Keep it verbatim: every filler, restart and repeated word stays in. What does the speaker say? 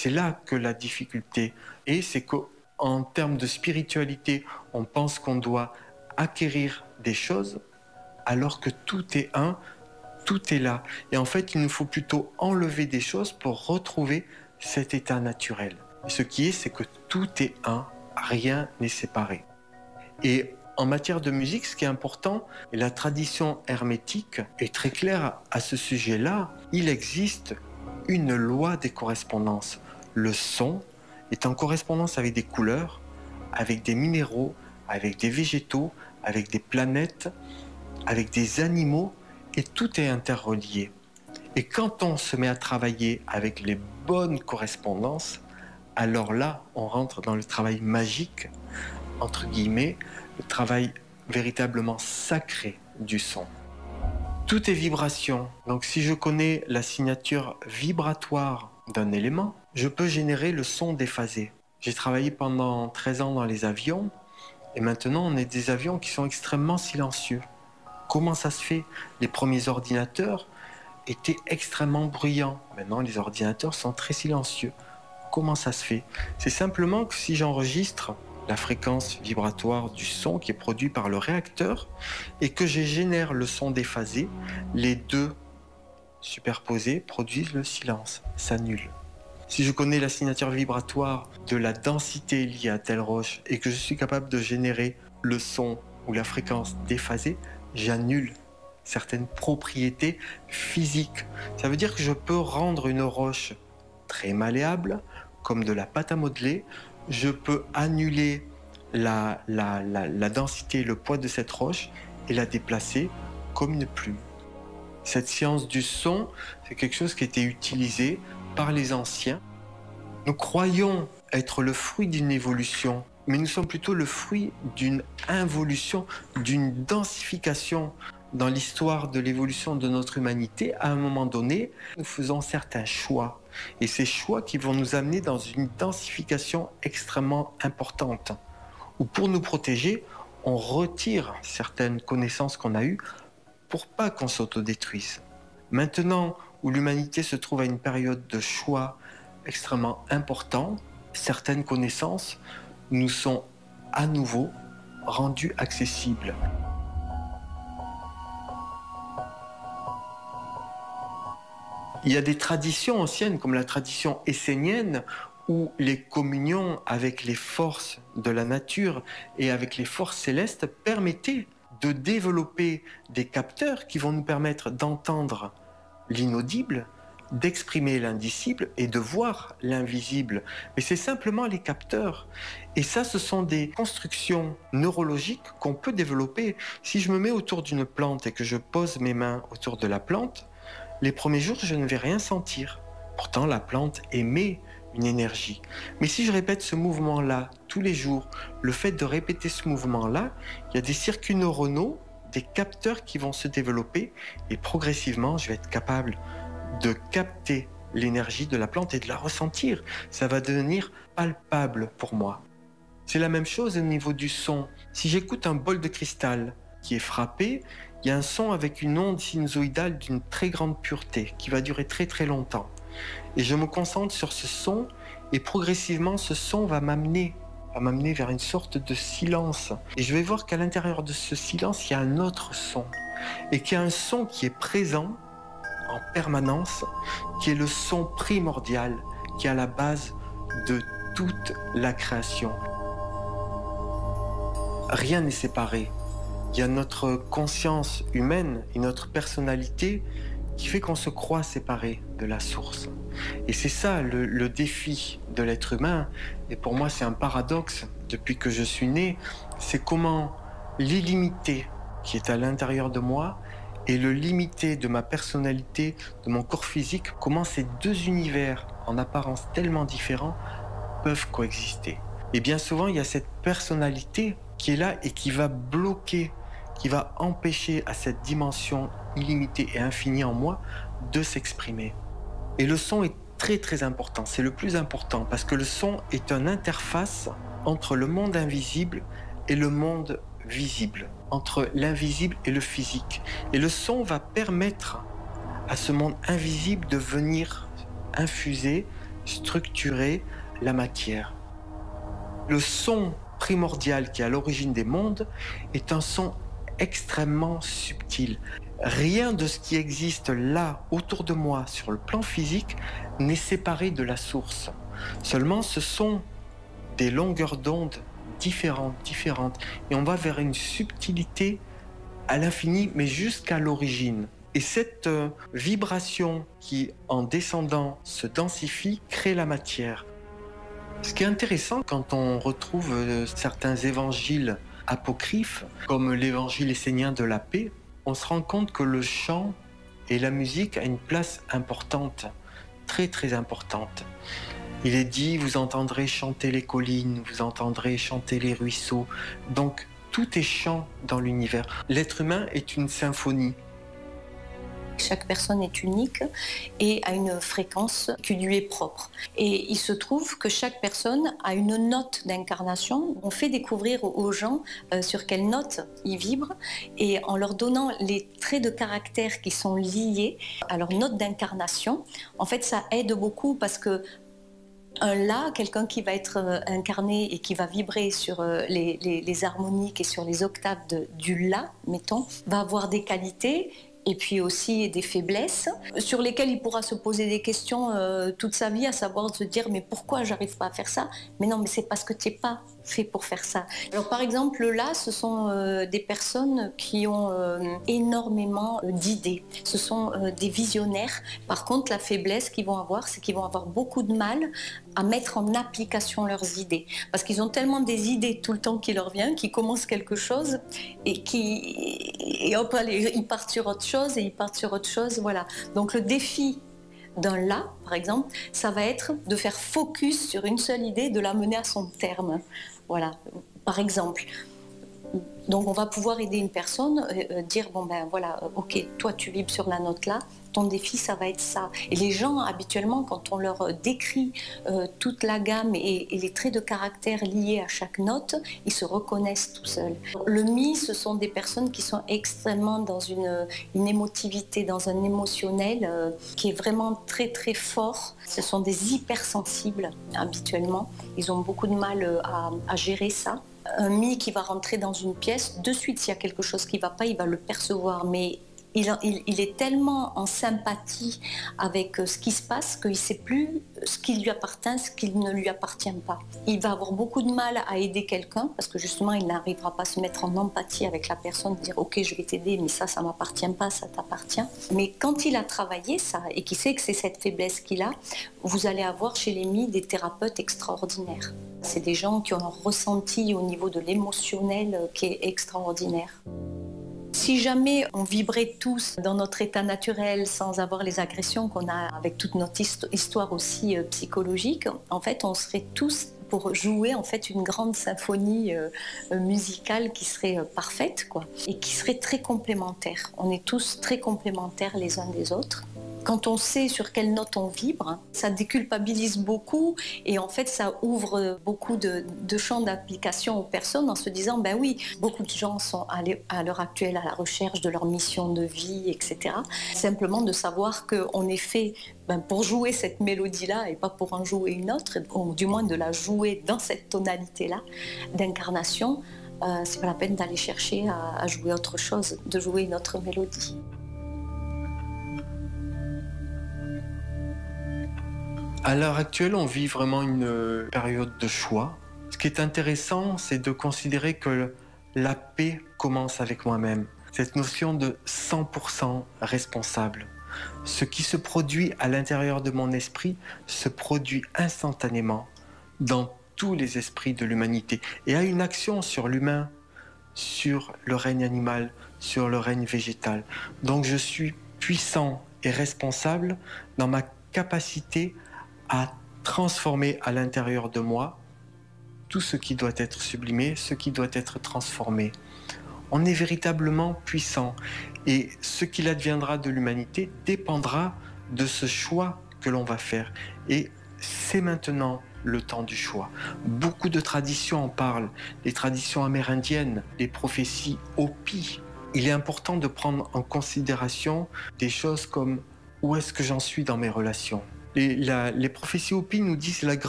C'est là que la difficulté est, c'est qu'en termes de spiritualité, on pense qu'on doit acquérir des choses, alors que tout est un, tout est là. Et en fait, il nous faut plutôt enlever des choses pour retrouver cet état naturel. Ce qui est, c'est que tout est un, rien n'est séparé. Et en matière de musique, ce qui est important, et la tradition hermétique est très claire à ce sujet-là, il existe une loi des correspondances. Le son est en correspondance avec des couleurs, avec des minéraux, avec des végétaux, avec des planètes, avec des animaux, et tout est interrelié. Et quand on se met à travailler avec les bonnes correspondances, alors là, on rentre dans le travail magique, entre guillemets, le travail véritablement sacré du son. Tout est vibration. Donc si je connais la signature vibratoire d'un élément, je peux générer le son déphasé. J'ai travaillé pendant treize ans dans les avions, et maintenant on a des avions qui sont extrêmement silencieux. Comment ça se fait? Les premiers ordinateurs étaient extrêmement bruyants. Maintenant les ordinateurs sont très silencieux. Comment ça se fait? C'est simplement que si j'enregistre la fréquence vibratoire du son qui est produit par le réacteur et que je génère le son déphasé, les deux superposés produisent le silence, s'annulent. Si je connais la signature vibratoire de la densité liée à telle roche et que je suis capable de générer le son ou la fréquence déphasée, j'annule certaines propriétés physiques. Ça veut dire que je peux rendre une roche très malléable, comme de la pâte à modeler. Je peux annuler la, la, la, la densité et le poids de cette roche et la déplacer comme une plume. Cette science du son, c'est quelque chose qui a été utilisé par les anciens. Nous croyons être le fruit d'une évolution, mais nous sommes plutôt le fruit d'une involution, d'une densification. Dans l'histoire de l'évolution de notre humanité, à un moment donné, nous faisons certains choix. Et ces choix qui vont nous amener dans une densification extrêmement importante, où pour nous protéger, on retire certaines connaissances qu'on a eues pour pas qu'on s'autodétruise. Maintenant, où l'humanité se trouve à une période de choix extrêmement important, certaines connaissances nous sont à nouveau rendues accessibles. Il y a des traditions anciennes, comme la tradition essénienne, où les communions avec les forces de la nature et avec les forces célestes permettaient de développer des capteurs qui vont nous permettre d'entendre l'inaudible, d'exprimer l'indicible et de voir l'invisible. Mais c'est simplement les capteurs. Et ça, ce sont des constructions neurologiques qu'on peut développer. Si je me mets autour d'une plante et que je pose mes mains autour de la plante, les premiers jours, je ne vais rien sentir. Pourtant, la plante émet une énergie. Mais si je répète ce mouvement-là tous les jours, le fait de répéter ce mouvement-là, il y a des circuits neuronaux, des capteurs qui vont se développer et progressivement, je vais être capable de capter l'énergie de la plante et de la ressentir. Ça va devenir palpable pour moi. C'est la même chose au niveau du son. Si j'écoute un bol de cristal qui est frappé, il y a un son avec une onde sinusoïdale d'une très grande pureté qui va durer très très longtemps. Et je me concentre sur ce son et progressivement ce son va m'amener, va m'amener vers une sorte de silence. Et je vais voir qu'à l'intérieur de ce silence, il y a un autre son. Et qu'il y a un son qui est présent en permanence, qui est le son primordial, qui est à la base de toute la création. Rien n'est séparé. Il y a notre conscience humaine et notre personnalité qui fait qu'on se croit séparé de la source. Et c'est ça le, le défi de l'être humain. Et pour moi, c'est un paradoxe depuis que je suis né. C'est comment l'illimité qui est à l'intérieur de moi et le limité de ma personnalité, de mon corps physique, comment ces deux univers en apparence tellement différents peuvent coexister. Et bien souvent, il y a cette personnalité qui est là et qui va bloquer, qui va empêcher à cette dimension illimitée et infinie en moi de s'exprimer. Et le son est très très important, c'est le plus important parce que le son est une interface entre le monde invisible et le monde visible, entre l'invisible et le physique. Et le son va permettre à ce monde invisible de venir infuser structurer la matière. Le son primordial qui est à l'origine des mondes est un son extrêmement subtil. Rien de ce qui existe là, autour de moi, sur le plan physique, n'est séparé de la source. Seulement, ce sont des longueurs d'onde différentes, différentes. Et on va vers une subtilité à l'infini, mais jusqu'à l'origine. Et cette euh, vibration qui, en descendant, se densifie, crée la matière. Ce qui est intéressant quand on retrouve euh, certains évangiles apocryphes, comme l'évangile essénien de la paix, on se rend compte que le chant et la musique a une place importante, très très importante. Il est dit, vous entendrez chanter les collines, vous entendrez chanter les ruisseaux. Donc, tout est chant dans l'univers. L'être humain est une symphonie. Chaque personne est unique et a une fréquence qui lui est propre. Et il se trouve que chaque personne a une note d'incarnation. On fait découvrir aux gens euh, sur quelle note ils vibrent et en leur donnant les traits de caractère qui sont liés à leur note d'incarnation, en fait ça aide beaucoup parce que un La, quelqu'un qui va être incarné et qui va vibrer sur les, les, les harmoniques et sur les octaves de, du La, mettons, va avoir des qualités et puis aussi des faiblesses sur lesquelles il pourra se poser des questions euh, toute sa vie, à savoir se dire mais pourquoi j'arrive pas à faire ça? Mais non, mais c'est parce que tu n'es pas fait pour faire ça. Alors par exemple là, ce sont euh, des personnes qui ont euh, énormément euh, d'idées. Ce sont euh, des visionnaires. Par contre, la faiblesse qu'ils vont avoir, c'est qu'ils vont avoir beaucoup de mal à mettre en application leurs idées. Parce qu'ils ont tellement des idées tout le temps qui leur viennent, qu'ils commencent quelque chose et qui et hop, allez, ils partent sur autre chose et ils partent sur autre chose. Voilà. Donc le défi d'un La, par exemple, ça va être de faire focus sur une seule idée, de la mener à son terme. Voilà, par exemple. Donc on va pouvoir aider une personne, euh, dire bon ben voilà, euh, ok, toi tu vibres sur la note là, ton défi ça va être ça. Et les gens habituellement quand on leur décrit euh, toute la gamme et, et les traits de caractère liés à chaque note, ils se reconnaissent tout seuls. Le Mi, ce sont des personnes qui sont extrêmement dans une, une émotivité, dans un émotionnel euh, qui est vraiment très très fort. Ce sont des hypersensibles habituellement. Ils ont beaucoup de mal à, à gérer ça. Un Mi qui va rentrer dans une pièce, de suite s'il y a quelque chose qui ne va pas, il va le percevoir, mais il, il, il est tellement en sympathie avec ce qui se passe qu'il ne sait plus ce qui lui appartient, ce qui ne lui appartient pas. Il va avoir beaucoup de mal à aider quelqu'un parce que justement il n'arrivera pas à se mettre en empathie avec la personne, dire ok je vais t'aider mais ça ça ne m'appartient pas, ça t'appartient. Mais quand il a travaillé ça et qu'il sait que c'est cette faiblesse qu'il a, vous allez avoir chez les Mi des thérapeutes extraordinaires. C'est des gens qui ont un ressenti au niveau de l'émotionnel qui est extraordinaire. Si jamais on vibrait tous dans notre état naturel sans avoir les agressions qu'on a avec toute notre histoire aussi psychologique, en fait on serait tous pour jouer en fait une grande symphonie euh, musicale qui serait euh, parfaite quoi, et qui serait très complémentaire. On est tous très complémentaires les uns des autres. Quand on sait sur quelle note on vibre, ça déculpabilise beaucoup et en fait ça ouvre beaucoup de, de champs d'application aux personnes en se disant ben oui, beaucoup de gens sont à l'heure actuelle à la recherche de leur mission de vie, et cetera. Simplement de savoir qu'on est fait ben, pour jouer cette mélodie-là et pas pour en jouer une autre, ou du moins de la jouer dans cette tonalité-là d'incarnation, euh, c'est pas la peine d'aller chercher à, à jouer autre chose, de jouer une autre mélodie. À l'heure actuelle, on vit vraiment une période de choix. Ce qui est intéressant, c'est de considérer que la paix commence avec moi-même. Cette notion de cent pour cent responsable. Ce qui se produit à l'intérieur de mon esprit se produit instantanément dans tous les esprits de l'humanité et a une action sur l'humain, sur le règne animal, sur le règne végétal. Donc je suis puissant et responsable dans ma capacité à transformer à l'intérieur de moi tout ce qui doit être sublimé, ce qui doit être transformé. On est véritablement puissant et ce qu'il adviendra de l'humanité dépendra de ce choix que l'on va faire. Et c'est maintenant le temps du choix. Beaucoup de traditions en parlent, les traditions amérindiennes, les prophéties Hopi. Il est important de prendre en considération des choses comme où est-ce que j'en suis dans mes relations ? Les, la- les prophéties Hopi nous disent la